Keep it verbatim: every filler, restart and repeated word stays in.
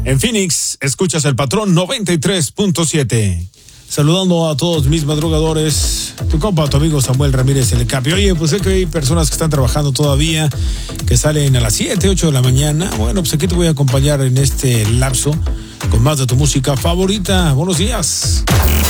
En Phoenix, escuchas el Patrón noventa y tres punto siete. Saludando a todos mis madrugadores, tu compa, tu amigo Samuel Ramírez El Capi. Oye, pues sé que hay personas que están trabajando todavía, que salen a las siete, ocho de la mañana. Bueno, pues aquí te voy a acompañar en este lapso con más de tu música favorita. Buenos días.